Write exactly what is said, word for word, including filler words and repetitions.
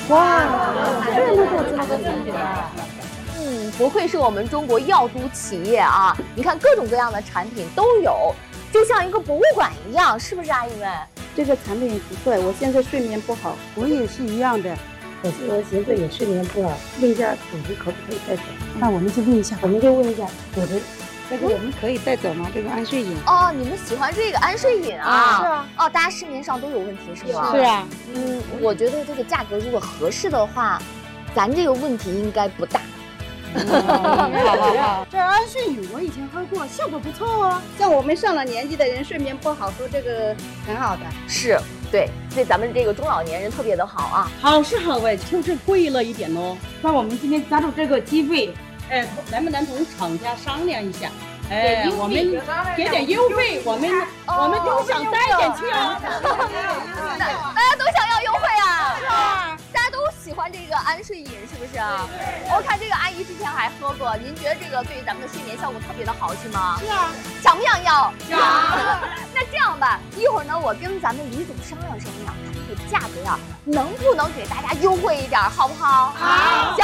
哇，这么多这么多产品啊！ 嗯，不愧是我们中国药都企业啊！你看各种各样的产品都有，就像一个博物馆一样，是不是阿姨们？ 这个产品不错，我现在睡眠不好， 我也是一样的， 我我现在也睡眠不好，问一下组织可不可以带走？ 那我们就问一下， 我们就问一下组织。 这个我们可以带走吗？这个安睡饮。 哦，你们喜欢这个安睡饮啊？ 是啊。 哦，大家失眠上都有问题是吗？ 是啊。 嗯，我觉得这个价格如果合适的话，咱这个问题应该不大。 嗯、好好好。 这安睡饮我以前喝过，效果不错哦。 像我们上了年纪的人睡眠不好，喝这个很好的。 是，对，对咱们这个中老年人特别的好啊。 好是好哎，就是贵了一点哦。那我们今天抓住这个机会。哎，能不能同厂家商量一下？哎，我们给点优惠，我们我们都想带点去啊！ 大家都想要优惠啊！是啊，大家都喜欢这个安睡饮，是不是啊？我看这个阿姨之前还喝过，您觉得这个对咱们的睡眠效果特别的好，是吗？ 是啊， 想不想要？ 想。 那这样吧，一会儿呢，我跟咱们李总商量商量，看这个价格呀，能不能给大家优惠一点，好不好？ 好。 行。